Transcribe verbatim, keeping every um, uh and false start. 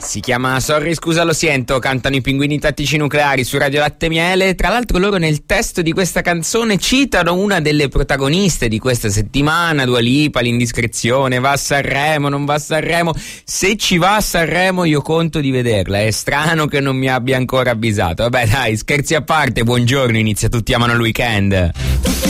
Si chiama Sorry scusa lo sento, cantano i Pinguini Tattici Nucleari su Radio Latte Miele. Tra l'altro loro nel testo di questa canzone citano una delle protagoniste di questa settimana, Dua Lipa, l'indiscrezione, va a Sanremo, non va a Sanremo. Se ci va a Sanremo io conto di vederla, è strano che non mi abbia ancora avvisato. Vabbè dai, scherzi a parte, buongiorno, inizia Tutti amano il weekend.